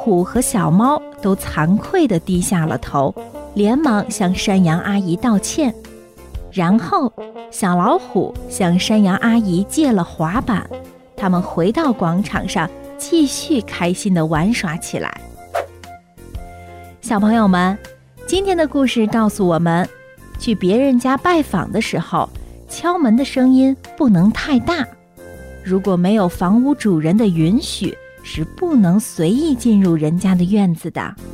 虎和小猫都惭愧地低下了头，连忙向山羊阿姨道歉。然后小老虎向山羊阿姨借了滑板，他们回到广场上继续开心地玩耍起来。小朋友们，今天的故事告诉我们，去别人家拜访的时候，敲门的声音不能太大，如果没有房屋主人的允许，是不能随意进入人家的院子的。